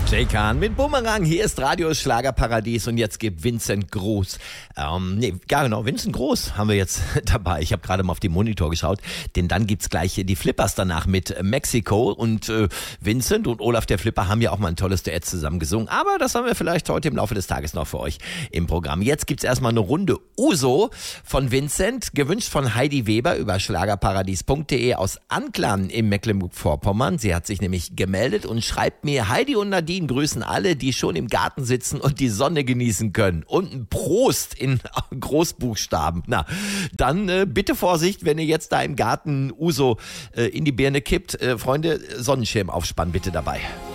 Jay Kahn mit Bumerang, hier ist Radio Schlagerparadies und jetzt gibt Vincent Groß. Vincent Groß haben wir jetzt dabei. Ich habe gerade mal auf den Monitor geschaut, denn dann gibt's gleich die Flippers danach mit Mexiko und Vincent und Olaf der Flipper haben ja auch mal ein tolles Duett zusammen gesungen. Aber das haben wir vielleicht heute im Laufe des Tages noch für euch im Programm. Jetzt gibt's erstmal eine Runde Uso von Vincent, gewünscht von Heidi Weber über schlagerparadies.de aus Anklam im Mecklenburg-Vorpommern. Sie hat sich nämlich gemeldet und schreibt mir: Heidi und Nadine grüßen alle, die schon im Garten sitzen und die Sonne genießen können. Und ein Prost in Großbuchstaben. Na, dann bitte Vorsicht, wenn ihr jetzt da im Garten Uso in die Birne kippt. Freunde, Sonnenschirm aufspannen bitte dabei.